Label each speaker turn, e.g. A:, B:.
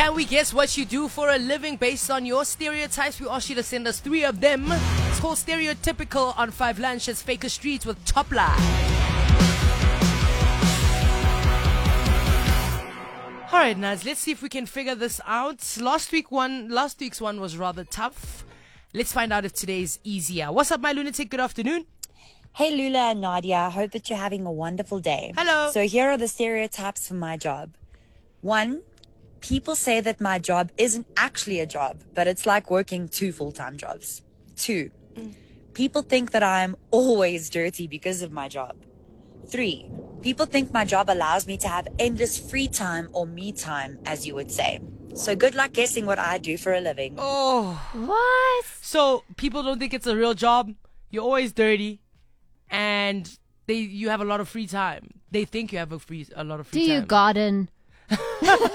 A: Can we guess what you do for a living based on your stereotypes? We asked you to send us 3 of them. It's called Stereotypical on 5 Lunches, Faker Streets with Top Line. Alright, Naz, let's see if we can figure this out. Last week's one was rather tough. Let's find out if today's easier. What's up, my lunatic? Good afternoon.
B: Hey Lula and Nadia, I hope that you're having a wonderful day.
A: Hello.
B: So here are the stereotypes for my job. 1, people say that my job isn't actually a job, but it's like working 2 full-time jobs. 2, people think that I'm always dirty because of my job. 3, people think my job allows me to have endless free time or me time, as you would say. So good luck guessing what I do for a living.
A: Oh.
C: What?
A: So people don't think it's a real job. You're always dirty. And you have a lot of free time. They think you have a lot of free
C: Do
A: time.
C: you garden?